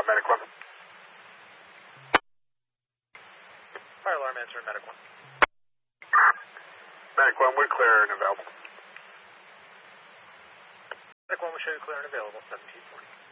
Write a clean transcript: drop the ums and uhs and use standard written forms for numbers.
Medic 1. Fire alarm answer, Medic 1. Medic 1, we're clear and available. Medic 1 will show you clear and available, 1740.